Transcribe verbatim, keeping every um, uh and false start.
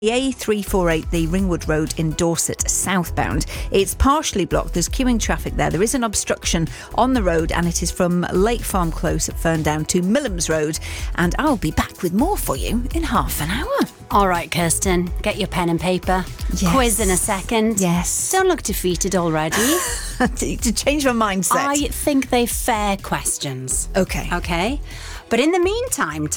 A three forty-eight, the Ringwood Road in Dorset, southbound. It's partially blocked. There's queuing traffic there. There is an obstruction on the road, and it is from Lake Farm Close at Ferndown to Millams Road. And I'll be back with more for you in half an hour. All right, Kirsten, get your pen and paper. Yes. Quiz in a second. Yes. Don't look defeated already. to, to change my mindset. I think they're fair questions. Okay. Okay? But in the meantime,